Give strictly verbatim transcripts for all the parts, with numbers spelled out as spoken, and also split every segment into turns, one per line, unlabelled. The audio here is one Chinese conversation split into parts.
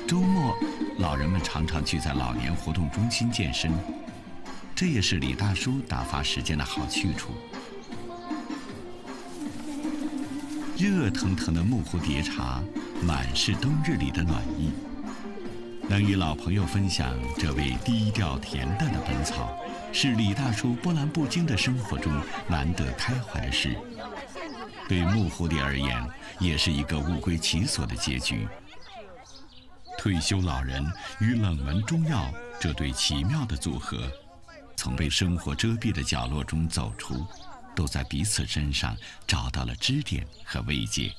周末，老人们常常聚在老年活动中心健身，这也是李大叔打发时间的好去处。热腾腾的木蝴蝶茶，满是冬日里的暖意。能与老朋友分享这味低调恬淡的本草，是李大叔波澜不惊的生活中难得开怀的事。对木蝴蝶而言，也是一个物归其所的结局。退休老人与冷门中药这对奇妙的组合，从被生活遮蔽的角落中走出，都在彼此身上找到了支点和慰藉。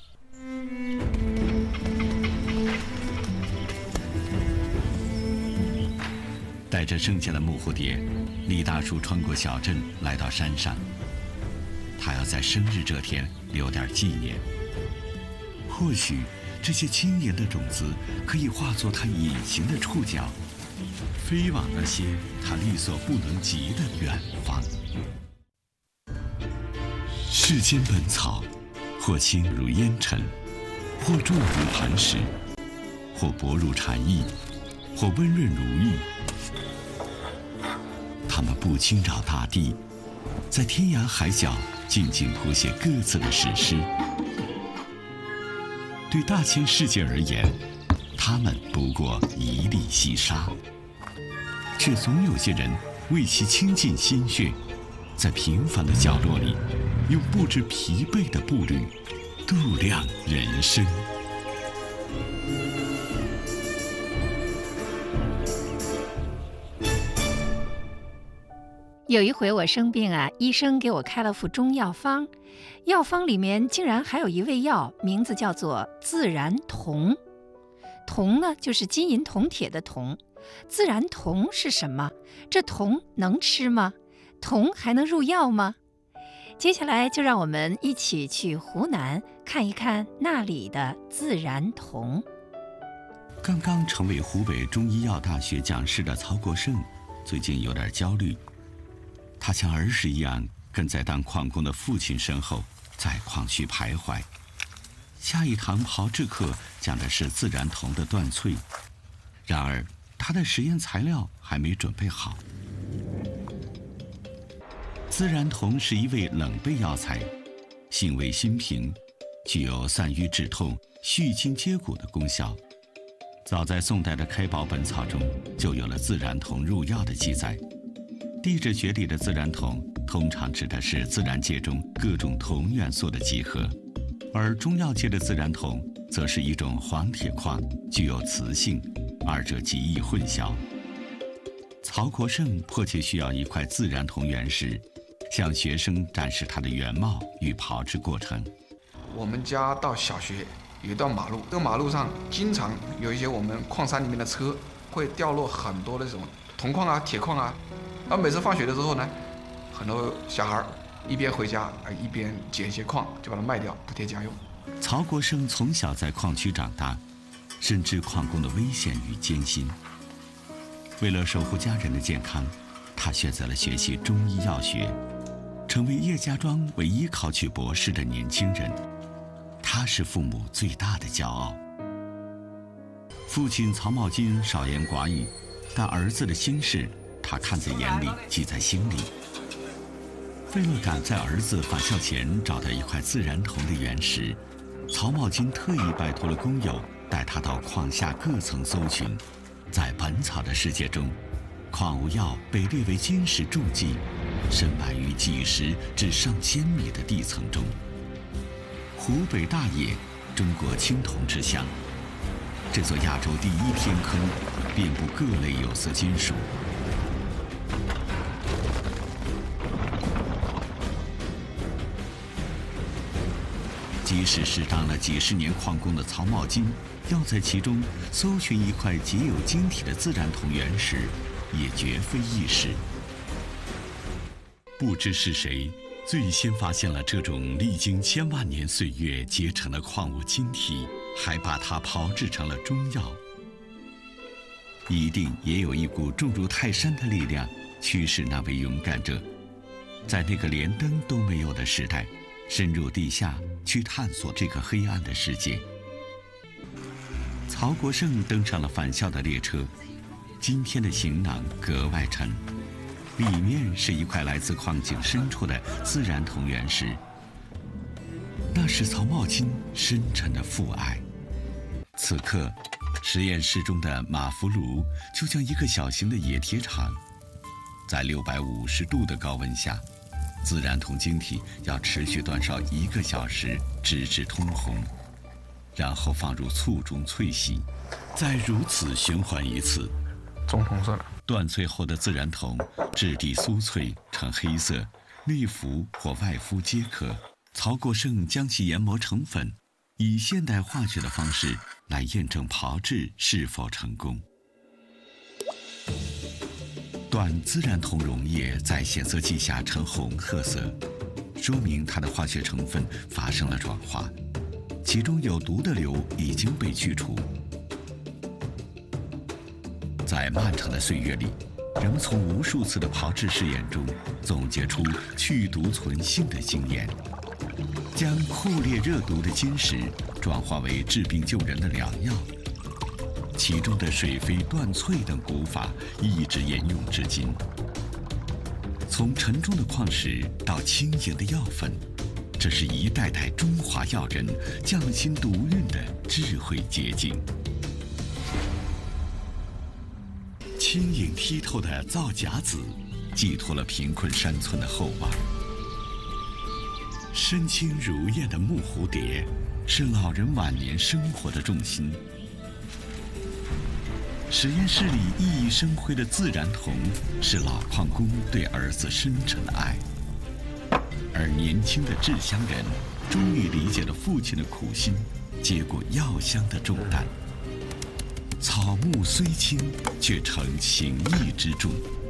带着剩下的木蝴蝶，李大叔穿过小镇，来到山上。他要在生日这天留点纪念。或许这些轻盈的种子可以化作他隐形的触角，飞往那些他力所不能及的远方。世间本草，或轻如烟尘，或重如磐石，或薄如蝉翼，或温润如玉。它们不惊扰大地，在天涯海角静静谱写各自的史诗。对大千世界而言，它们不过一粒细沙，却总有些人为其倾尽心血，在平凡的角落里，用不知疲惫的步履度量人生。
有一回我生病啊，医生给我开了副中药方，药方里面竟然还有一味药，名字叫做自然铜。铜呢，就是金银铜铁的铜。自然铜是什么？这铜能吃吗？铜还能入药吗？接下来就让我们一起去湖南看一看那里的自然铜。
刚刚成为湖北中医药大学讲师的曹国胜，最近有点焦虑。他像儿时一样跟在当矿工的父亲身后，在矿区徘徊。下一堂炮制课讲的是自然铜的锻粹，然而他的实验材料还没准备好。自然铜是一味冷备药材，性味辛平，具有散瘀止痛、续筋接骨的功效。早在宋代的开宝本草中就有了自然铜入药的记载。地质学里的自然铜通常指的是自然界中各种铜元素的集合，而中药界的自然铜则是一种黄铁矿，具有磁性，二者极易混淆。曹国胜迫切需要一块自然铜原石，向学生展示它的原貌与炮制过程。
我们家到小学有一段马路，这个马路上经常有一些我们矿山里面的车会掉落很多的这种铜矿啊、铁矿啊。而每次放学的时候呢，很多小孩一边回家一边捡一些矿，就把它卖掉补贴家用。
曹国胜从小在矿区长大，深知矿工的危险与艰辛。为了守护家人的健康，他选择了学习中医药学，成为叶家庄唯一考取博士的年轻人。他是父母最大的骄傲。父亲曹茂金少言寡语，但儿子的心事他看在眼里，记在心里。为了赶在儿子返校前找到一块自然铜的原石，曹茂金特意拜托了工友，带他到矿下各层搜寻。在本草的世界中，矿物药被列为金石柱记，深埋于几十至上千米的地层中。湖北大冶，中国青铜之乡，这座亚洲第一天坑，遍布各类有色金属。即使是当了几十年矿工的曹茂金，要在其中搜寻一块结有晶体的自然铜原石，也绝非易事。不知是谁最先发现了这种历经千万年岁月结成的矿物晶体，还把它炮制成了中药。一定也有一股重如泰山的力量驱使那位勇敢者，在那个连灯都没有的时代，深入地下去探索这个黑暗的世界。 曹国胜登上了返校的列车，今天的行囊格外沉，里面是一块来自矿井深处的自然铜原石。那是曹茂金深沉的父爱。此刻，实验室中的马福炉就像一个小型的冶铁厂，在六百五十度的高温下，自然铜晶体要持续煅烧一个小时，直至通红，然后放入醋中淬洗，再如此循环一次。
棕红色的
锻淬后的自然铜质地酥脆，呈黑色，内浮或外敷皆可。曹国胜将其研磨成粉，以现代化学的方式来验证炮制是否成功。锻自然铜溶液在显色剂下呈红褐色，说明它的化学成分发生了转化，其中有毒的硫已经被去除。在漫长的岁月里，人们从无数次的炮制试验中总结出去毒存性的经验，将酷烈热毒的金石转化为治病救人的良药，其中的水飞锻淬等古法一直沿用至今。从沉重的矿石到轻盈的药粉，这是一代代中华药人匠心独运的智慧结晶。轻盈剔透的造甲子，寄托了贫困山村的厚望。身轻如燕的木蝴蝶，是老人晚年生活的重心。实验室里熠熠生辉的自然铜，是老矿工对儿子深沉的爱。而年轻的制香人，终于理解了父亲的苦心，接过药香的重担。草木虽轻，却成情义之重。